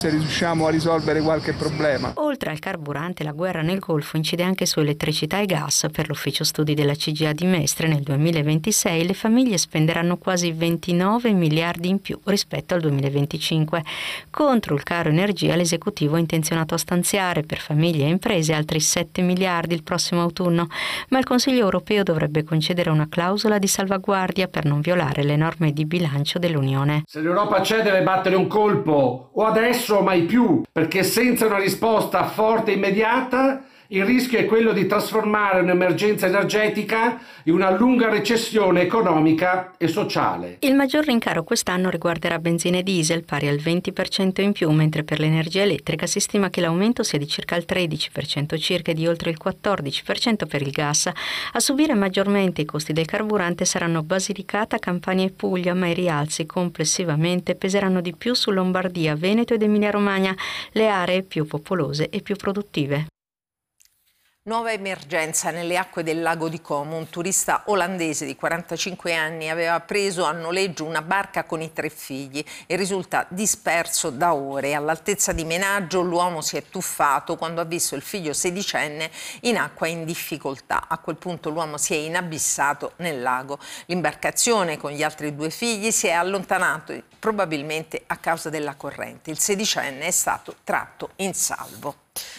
se riusciamo a risolvere qualche problema. Oltre al carburante, la guerra nel Golfo incide anche su elettricità e gas. Per l'ufficio studi della CGIA di Mestre, nel 2026 le famiglie spenderanno quasi 29 miliardi in più rispetto al 2025. Contro il caro energia, l'esecutivo è intenzionato a stanziare per famiglie e imprese altri 7 miliardi il prossimo autunno, ma il Consiglio europeo dovrebbe concedere una clausola di salvaguardia per non violare le norme di bilancio dell'Unione. Se l'Europa c'è deve battere un colpo, o adesso o mai più, perché senza una risposta forte e immediata il rischio è quello di trasformare un'emergenza energetica in una lunga recessione economica e sociale. Il maggior rincaro quest'anno riguarderà benzina e diesel, pari al 20% in più, mentre per l'energia elettrica si stima che l'aumento sia di circa il 13% circa e di oltre il 14% per il gas. A subire maggiormente i costi del carburante saranno Basilicata, Campania e Puglia, ma i rialzi complessivamente peseranno di più su Lombardia, Veneto ed Emilia-Romagna, le aree più popolose e più produttive. Nuova emergenza nelle acque del lago di Como. Un turista olandese di 45 anni aveva preso a noleggio una barca con i 3 figli e risulta disperso da ore. All'altezza di Menaggio l'uomo si è tuffato quando ha visto il figlio sedicenne in acqua in difficoltà. A quel punto l'uomo si è inabissato nel lago. L'imbarcazione con gli altri 2 figli si è allontanato probabilmente a causa della corrente. Il sedicenne è stato tratto in salvo.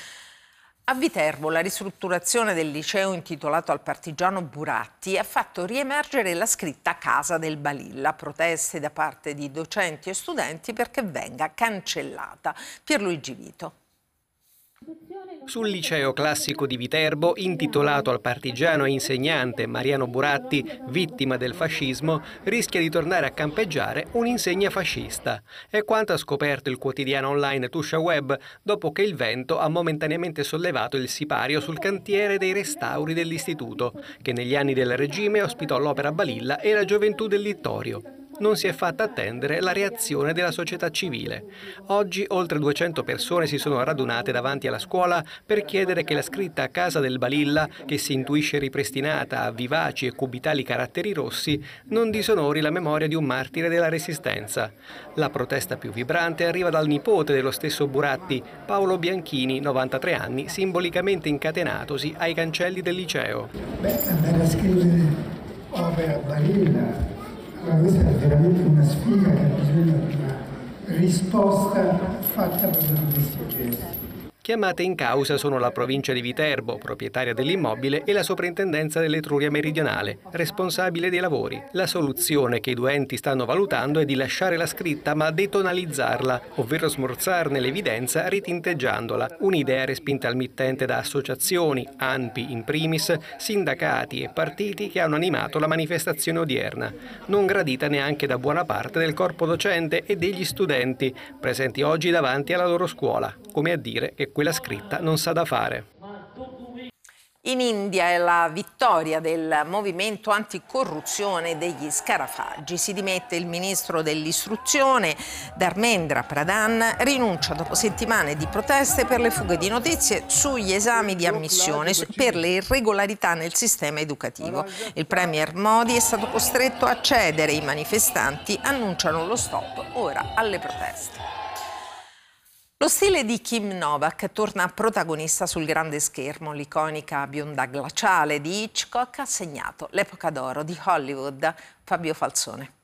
A Viterbo la ristrutturazione del liceo intitolato al partigiano Buratti ha fatto riemergere la scritta Casa del Balilla, proteste da parte di docenti e studenti perché venga cancellata. Pierluigi Vito. Sul liceo classico di Viterbo, intitolato al partigiano e insegnante Mariano Buratti, vittima del fascismo, rischia di tornare a campeggiare un'insegna fascista. È quanto ha scoperto il quotidiano online Tuscia Web dopo che il vento ha momentaneamente sollevato il sipario sul cantiere dei restauri dell'istituto, che negli anni del regime ospitò l'opera Balilla e la gioventù del Littorio. Non si è fatta attendere la reazione della società civile. Oggi oltre 200 persone si sono radunate davanti alla scuola per chiedere che la scritta Casa del Balilla, che si intuisce ripristinata a vivaci e cubitali caratteri rossi, non disonori la memoria di un martire della Resistenza. La protesta più vibrante arriva dal nipote dello stesso Buratti, Paolo Bianchini, 93 anni, simbolicamente incatenatosi ai cancelli del liceo. Andare a scrivere opera Balilla, questa è veramente una sfida che ha bisogno di una risposta fatta proprio con questo gesto. Chiamate in causa sono la provincia di Viterbo, proprietaria dell'immobile, e la soprintendenza dell'Etruria Meridionale, responsabile dei lavori. La soluzione che i due enti stanno valutando è di lasciare la scritta ma detonalizzarla, ovvero smorzarne l'evidenza ritinteggiandola. Un'idea respinta al mittente da associazioni, ANPI in primis, sindacati e partiti che hanno animato la manifestazione odierna. Non gradita neanche da buona parte del corpo docente e degli studenti, presenti oggi davanti alla loro scuola, come a dire che quella scritta non sa da fare. In India è la vittoria del movimento anticorruzione degli scarafaggi. Si dimette il ministro dell'istruzione Dharmendra Pradhan, rinuncia dopo settimane di proteste per le fughe di notizie sugli esami di ammissione per le irregolarità nel sistema educativo. Il premier Modi è stato costretto a cedere, i manifestanti annunciano lo stop ora alle proteste. Lo stile di Kim Novak torna protagonista sul grande schermo. L'iconica bionda glaciale di Hitchcock ha segnato l'epoca d'oro di Hollywood. Fabio Falzone.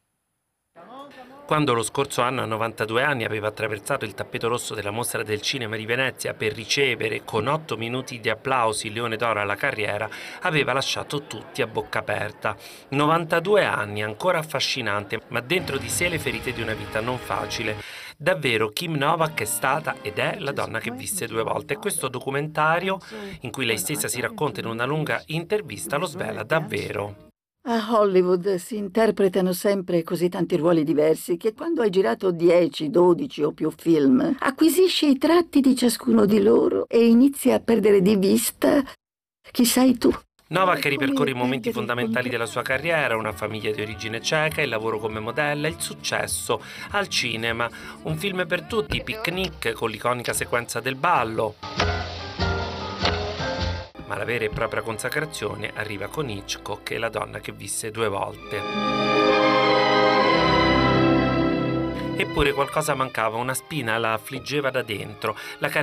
Quando lo scorso anno, a 92 anni, aveva attraversato il tappeto rosso della Mostra del Cinema di Venezia per ricevere con 8 minuti di applausi il Leone d'Oro alla carriera, aveva lasciato tutti a bocca aperta. 92 anni, ancora affascinante, ma dentro di sé le ferite di una vita non facile. Davvero Kim Novak è stata ed è la donna che visse 2 volte, e questo documentario, in cui lei stessa si racconta in una lunga intervista, lo svela davvero. A Hollywood si interpretano sempre così tanti ruoli diversi che quando hai girato 10, 12 o più film, acquisisci i tratti di ciascuno di loro e inizi a perdere di vista chi sei tu. Novak ripercorre i momenti fondamentali della sua carriera, una famiglia di origine ceca, il lavoro come modella, il successo al cinema, un film per tutti, Picnic con l'iconica sequenza del ballo. Ma la vera e propria consacrazione arriva con Hitchcock e la donna che visse 2 volte. Eppure qualcosa mancava, una spina la affliggeva da dentro. La